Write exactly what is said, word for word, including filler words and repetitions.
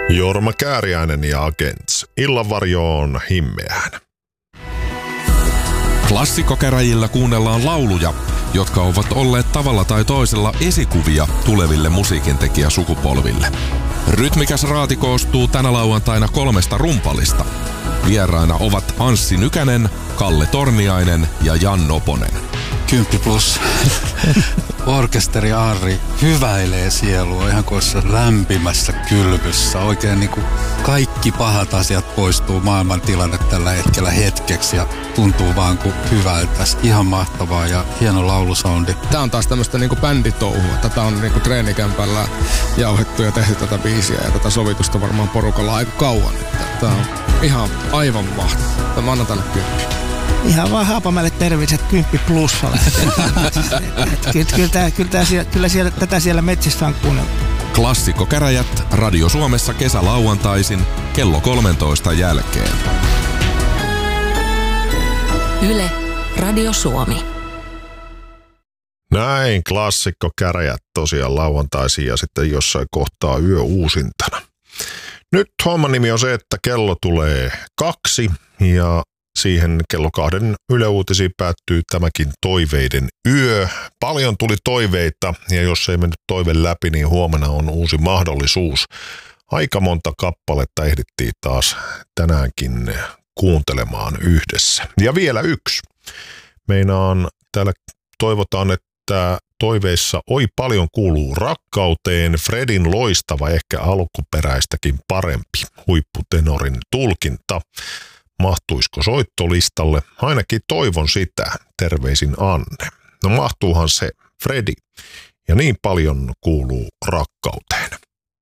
Jorma Kääriäinen ja Agents. Illanvarjoon himmeään. Klassikkokäräjillä kuunnellaan lauluja, jotka ovat olleet tavalla tai toisella esikuvia tuleville musiikintekijäsukupolville. Rytmikäs raati koostuu tänä lauantaina kolmesta rumpalista. Vieraina ovat Anssi Nykänen, Kalle Torniainen ja Jan Noponen. Kymppi plus. Orkesteri Arri hyväilee sielua ihan kuin lämpimässä kylvyssä. Oikein niin kuin kaikki pahat asiat poistuu maailman tilanne tällä hetkellä hetkeksi ja tuntuu vaan kuin hyvältä. Ihan mahtavaa ja hieno laulusoundi. Tää on taas tämmöistä niinku bänditouhua. Tätä on niinku treenikämpällä jauhettu ja tehty tätä biisiä ja tätä sovitusta varmaan porukalla aika kauan. Tää on ihan aivan mahtavaa. Mä annan tälle kymppi. Ihan vaan Haapamäelle terveiset kymppi plussalle. kyllä, kyllä, tää, kyllä, tää siellä, kyllä siellä, tätä siellä metsissä on kuunneltu. Klassikkokäräjät Radio Suomessa kesälauantaisin kello kolmentoista jälkeen. Yle, Radio Suomi. Näin, klassikkokäräjät tosiaan lauantaisin ja sitten jossain kohtaa yö uusintana. Nyt homman nimi on se, että kello tulee kaksi ja siihen kello kahden Yle Uutisiin päättyy tämäkin toiveiden yö. Paljon tuli toiveita ja jos ei mennyt toive läpi, niin huomenna on uusi mahdollisuus. Aika monta kappaletta ehdittiin taas tänäänkin kuuntelemaan yhdessä. Ja vielä yksi. Meinaan täällä toivotaan, että toiveissa oi paljon kuuluu rakkauteen, Fredin loistava ehkä alkuperäistäkin parempi huipputenorin tulkinta. Mahtuisiko soittolistalle? Ainakin toivon sitä. Terveisin Anne. No mahtuuhan se, Fredi. Ja niin paljon kuuluu rakkauteen.